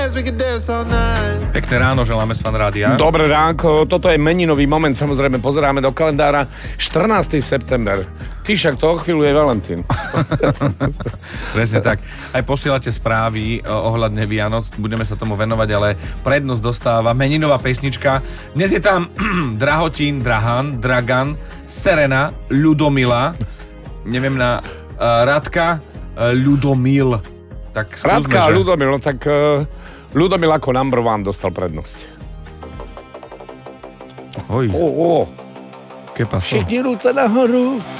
Pekné ráno, želáme z Fan Rádia. Dobré ránko, toto je meninový moment, samozrejme pozeráme do kalendára. 14. september. Ty však to o chvíľu je Valentín. Presne tak. Aj posielate správy ohľadne Vianoc, budeme sa tomu venovať, ale prednosť dostáva meninová pesnička. Dnes je tam Drahotín, Dragan, Serena, Ľudomila, neviem na Radka, Ľudomil. Tak skúsme, Radka a že... Ľudomil, no tak Ľudomil ako number one dostal prednosť. Oj. Kepa so. Všetky ruce nahoru.